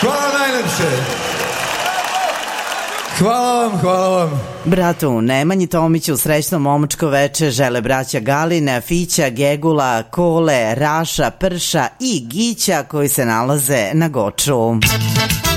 Hvala najlepše. Hvala vam. Bratu Nemanji Tomiću srećno momačko veče žele braća Galina, Fića, Gegula, Kole, Raša, Prša i Gića koji se nalaze na Goču.